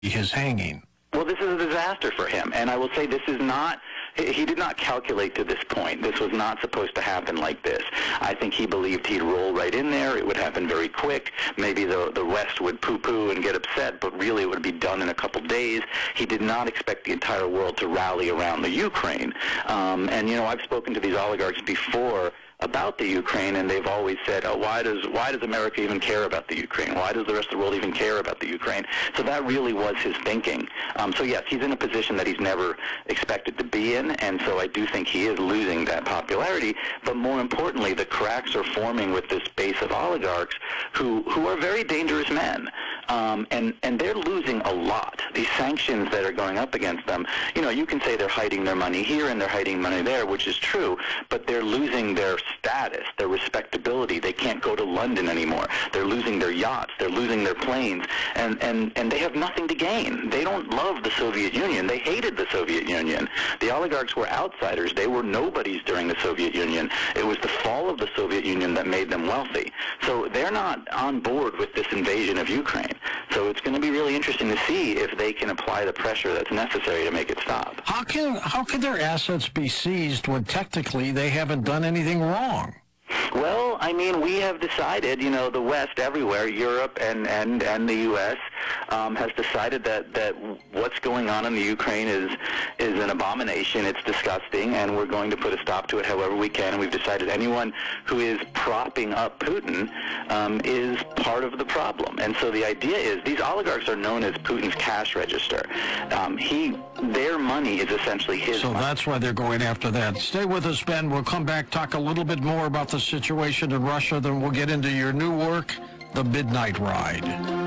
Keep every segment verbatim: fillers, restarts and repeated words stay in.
his hanging. Well, this is a disaster for him, and I will say this is not, he did not calculate to this point. This was not supposed to happen like this. I think he believed he'd roll right in there. It would happen very quick. Maybe the, the West would poo-poo and get upset, but really it would be done in a couple days. He did not expect the entire world to rally around the Ukraine. Um, and, you know, I've spoken to these oligarchs before about the Ukraine, and they've always said, oh, why does why does America even care about the Ukraine? Why does the rest of the world even care about the Ukraine? So that really was his thinking. Um, so yes, he's in a position that he's never expected to be in, and so I do think he is losing that popularity. But more importantly, the cracks are forming with this base of oligarchs who, who are very dangerous men. Um, and, and they're losing a lot. These sanctions that are going up against them, you know, you can say they're hiding their money here and they're hiding money there, which is true, but they're losing their status, their respectability. They can't go to London anymore. They're losing their yachts. They're losing their planes. And, and, and they have nothing to gain. They don't love the Soviet Union. They hated the Soviet Union. The oligarchs were outsiders. They were nobodies during the Soviet Union. It was the fall of the Soviet Union that made them wealthy. So they're not on board with this invasion of Ukraine. So it's going to be really interesting to see if they can apply the pressure that's necessary to make it stop. How can how can their assets be seized when technically they haven't done anything wrong? Well, I mean, we have decided, you know, the West everywhere, Europe and, and, and the U S, um, has decided that, that what's going on in the Ukraine is is an abomination. It's disgusting, and we're going to put a stop to it however we can. And we've decided anyone who is propping up Putin um, is part of the problem. And so the idea is these oligarchs are known as Putin's cash register. Um, he, their money is essentially his So money. that's why they're going after that. Stay with us, Ben. We'll come back, talk a little bit more about the situation in Russia, then we'll get into your new work, The Midnight Ride.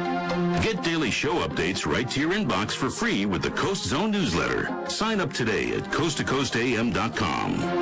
Get daily show updates right to your inbox for free with the Coast Zone newsletter. Sign up today at coast to coast a m dot com.